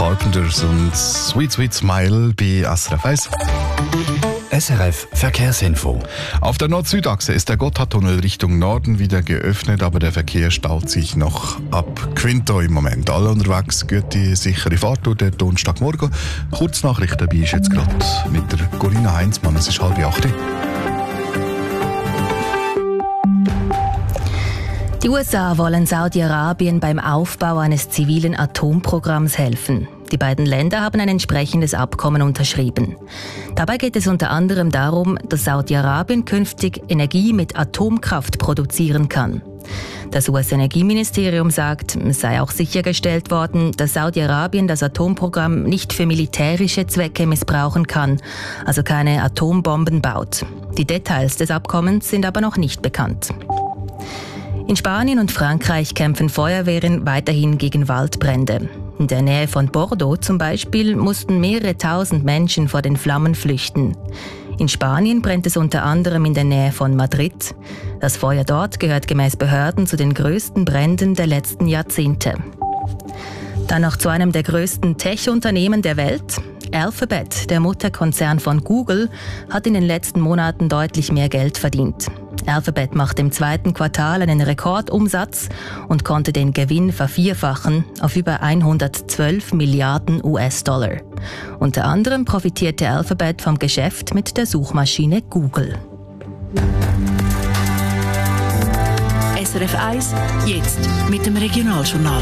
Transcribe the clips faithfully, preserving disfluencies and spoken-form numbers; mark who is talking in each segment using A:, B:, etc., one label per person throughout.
A: Carpenters und Sweet Sweet Smile bei S R F eins.
B: S R F Verkehrsinfo.
A: Auf der Nord-Süd-Achse ist der Gotthardtunnel Richtung Norden wieder geöffnet, aber der Verkehr staut sich noch ab Quinto im Moment. Alle unterwegs, gute, sichere Fahrt durch den Donnerstagmorgen. Kurznachricht dabei ist jetzt gerade mit der Corinna Heinzmann. Es ist halb acht.
C: Die U S A wollen Saudi-Arabien beim Aufbau eines zivilen Atomprogramms helfen. Die beiden Länder haben ein entsprechendes Abkommen unterschrieben. Dabei geht es unter anderem darum, dass Saudi-Arabien künftig Energie mit Atomkraft produzieren kann. Das U S-Energieministerium sagt, es sei auch sichergestellt worden, dass Saudi-Arabien das Atomprogramm nicht für militärische Zwecke missbrauchen kann, also keine Atombomben baut. Die Details des Abkommens sind aber noch nicht bekannt. In Spanien und Frankreich kämpfen Feuerwehren weiterhin gegen Waldbrände. In der Nähe von Bordeaux zum Beispiel mussten mehrere tausend Menschen vor den Flammen flüchten. In Spanien brennt es unter anderem in der Nähe von Madrid. Das Feuer dort gehört gemäß Behörden zu den größten Bränden der letzten Jahrzehnte. Dann noch zu einem der größten Tech-Unternehmen der Welt. Alphabet, der Mutterkonzern von Google, hat in den letzten Monaten deutlich mehr Geld verdient. Alphabet macht im zweiten Quartal einen Rekordumsatz und konnte den Gewinn vervierfachen auf über hundertzwölf Milliarden U S-Dollar. Unter anderem profitierte Alphabet vom Geschäft mit der Suchmaschine Google.
D: S R F eins, jetzt mit dem Regionaljournal.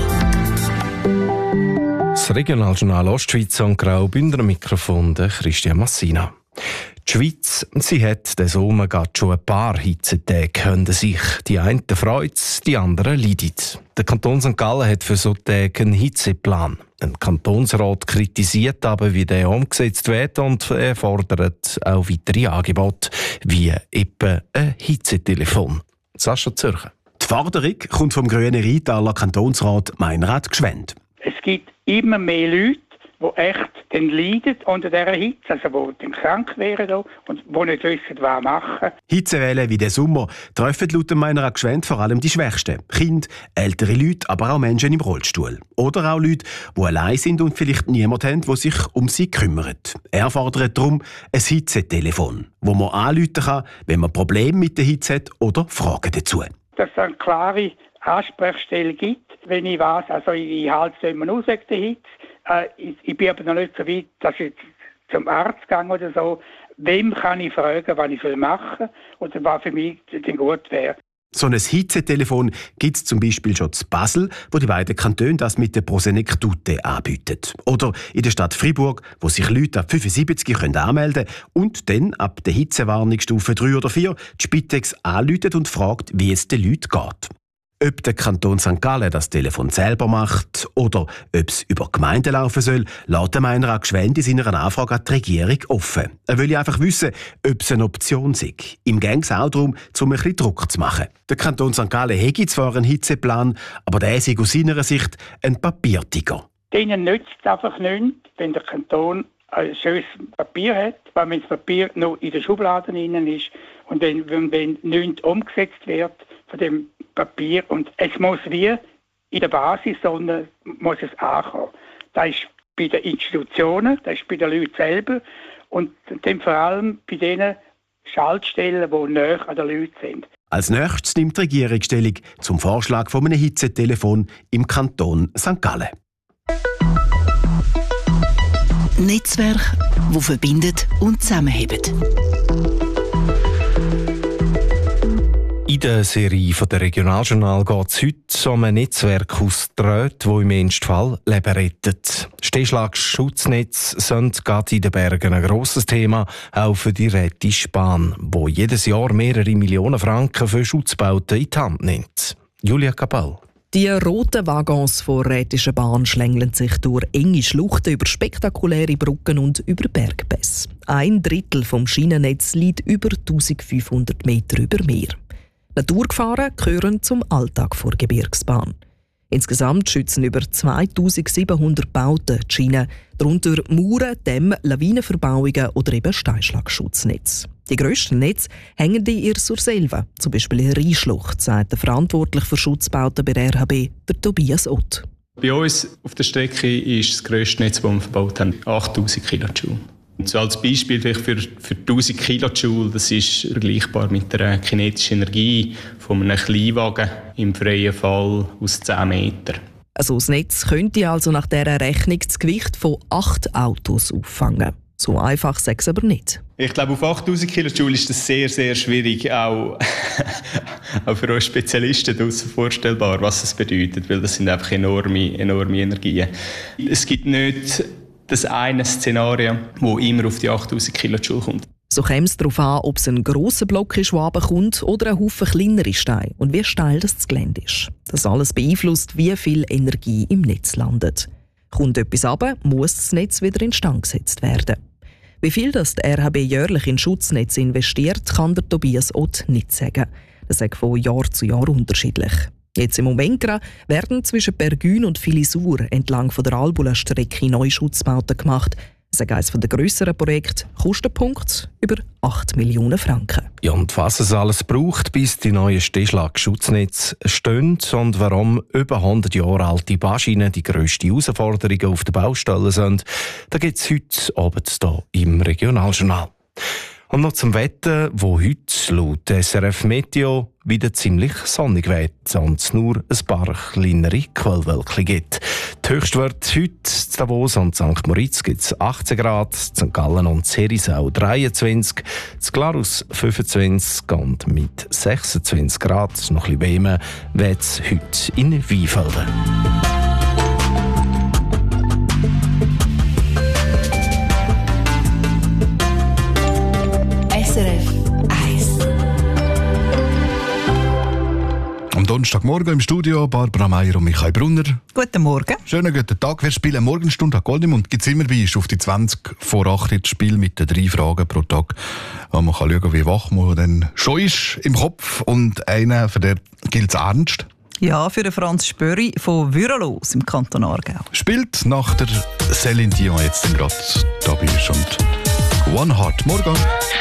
E: Das Regionaljournal Ostschweiz und Graubünden, Mikrofon der Christian Massina. Die Schweiz, sie hat den Sommer gerade schon ein paar Hitzetage hinter sich. Die einen freut es, die anderen leiden. Der Kanton Sankt Gallen hat für so Tage einen Hitzeplan. Ein Kantonsrat kritisiert aber, wie der umgesetzt wird, und er fordert auch weitere Angebote, wie etwa ein Hitzetelefon. Sascha Zürcher.
F: Die Forderung kommt vom grünen Rheintaler Kantonsrat Meinrad Gschwend.
G: Es gibt immer mehr Leute, die echt dann leiden unter dieser Hitze, also die dann krank wären und die nicht wissen, was machen.
F: Hitzewellen wie der Sommer treffen laut Meinrad Gschwend vor allem die Schwächsten. Kinder, ältere Leute, aber auch Menschen im Rollstuhl. Oder auch Leute, die allein sind und vielleicht niemanden haben, der sich um sie kümmert. Er fordert darum ein Hitzetelefon, wo man anrufen kann, wenn man Probleme mit der Hitze hat oder Fragen dazu.
G: Dass es eine klare Ansprechstelle gibt, wenn ich weiss, also ich halte es immer aus wegen der Hitze. Äh, ich, ich bin aber noch nicht so weit, dass ich zum Arzt gehe oder so. Wem kann ich fragen, was ich machen soll oder was für mich denn gut wäre?
F: So ein Hitzetelefon gibt es zum Beispiel schon zu Basel, wo die beiden Kantone das mit der Prosenektute anbieten. Oder in der Stadt Fribourg, wo sich Leute ab fünfundsiebzig können anmelden können und dann ab der Hitzewarnungsstufe drei oder vier die Spitex anruft und fragt, wie es den Leuten geht. Ob der Kanton Sankt Gallen das Telefon selber macht oder ob es über Gemeinden laufen soll, lässt Meinrad Gschwend in seiner Anfrage an die Regierung offen. Er will einfach wissen, ob es eine Option sei. Ihm geht es auch darum, um ein bisschen Druck zu machen. Der Kanton Sankt Gallen hätte zwar einen Hitzeplan, aber der ist aus seiner Sicht ein Papiertiger.
G: Denen nützt es einfach nichts, wenn der Kanton ein schönes Papier hat, weil wenn das Papier noch in den Schubladen drin ist und wenn, wenn, wenn nichts umgesetzt wird von dem Papier und es muss wie in der Basis, sondern muss es ankommen. Das ist bei den Institutionen, das ist bei den Leuten selber und dann vor allem bei den Schaltstellen, die näher an den Leuten sind.
F: Als nächstes nimmt die Regierung Stellung zum Vorschlag von einem Hitzetelefon im Kanton Sankt Gallen.
D: Netzwerk, das verbindet und zusammenhält.
E: In der Serie von der Regionaljournal geht es heute um ein Netzwerk aus Tröd, das im Ernstfall Leben rettet. Stehschlagschutznetz sind gerade in den Bergen ein grosses Thema, auch für die Rätische Bahn, wo jedes Jahr mehrere Millionen Franken für Schutzbauten in die Hand nimmt. Julia Kapall.
H: Die roten Waggons von Rätischer Bahn schlängeln sich durch enge Schluchten, über spektakuläre Brücken und über Bergpässe. Ein Drittel vom Schienennetz liegt über eintausendfünfhundert Meter über Meer. Naturgefahren gehören zum Alltag der Gebirgsbahn. Insgesamt schützen über zweitausendsiebenhundert Bauten die Schiene, darunter Mauern, Dämme, Lawinenverbauungen oder eben Steinschlagschutznetze. Die grössten Netze hängen in ihr Surselva, zum Beispiel in Rheinschlucht, sagt der verantwortlich für Schutzbauten bei der R H B, der Tobias Ott.
I: Bei uns auf der Strecke ist das grösste Netz, das wir verbaut haben, achttausend Kilojoule. Und so als Beispiel für, für tausend Kilojoule, das ist vergleichbar mit der kinetischen Energie von einem Kleinwagen im freien Fall aus zehn Metern.
H: Also das Netz könnte also nach dieser Rechnung das Gewicht von acht Autos auffangen. So einfach sei es aber nicht.
I: Ich glaube, auf achttausend Kilojoule ist das sehr, sehr schwierig, auch, auch für uns Spezialisten draussen vorstellbar, was das bedeutet, weil das sind einfach enorme, enorme Energien. Es gibt nicht das eine Szenario, das immer auf die achttausend Kilojoule kommt.
H: So käme es darauf an, ob es ein grosser Block ist, der runterkommt, oder ein Haufen kleinere Steine und wie steil das Gelände ist. Das alles beeinflusst, wie viel Energie im Netz landet. Kommt etwas runter, muss das Netz wieder instand gesetzt werden. Wie viel das die R H B jährlich in Schutznetz investiert, kann der Tobias Ott nicht sagen. Das ist von Jahr zu Jahr unterschiedlich. Jetzt im Moment gerade werden zwischen Pergün und Filisur entlang von der Albula-Strecke neue Schutzbauten gemacht. Das ist eines der grösseren Projekte, Kostenpunkt über acht Millionen Franken.
E: Ja, und was es alles braucht, bis die neuen Stehschlag-Schutznetze stehen und warum über hundert Jahre alte Bauschienen die grösste Herausforderung auf der Baustelle sind, da gibt es heute Abend hier im Regionaljournal. Und noch zum Wetter, wo heute laut S R F Meteo wieder ziemlich sonnig weht und es nur ein paar kleinere Quellwölkchen gibt. Die Höchstwerte heute in Davos und Sankt Moritz gibt es achtzehn Grad, Sankt Gallen und Herisau dreiundzwanzig, in Glarus fünfundzwanzig und mit sechsundzwanzig Grad, noch ein bisschen wärmer, weht es heute in Weinfelden.
D: S R F eins.
A: Am Donnerstagmorgen im Studio Barbara Meier und Michael Brunner.
J: Guten Morgen.
A: Schönen guten Tag. Wir spielen Morgenstunde an Goldimund. Gibt es immer bei auf die zwanzig vor acht das Spiel mit den drei Fragen pro Tag. Man kann schauen, wie wach man dann schon ist im Kopf. Und einer, für den gilt es ernst.
J: Ja, für den Franz Spöri von Würelos im Kanton Aargau.
A: Spielt nach der Céline Dion jetzt gerade da bei uns. Und One Heart. Morgen.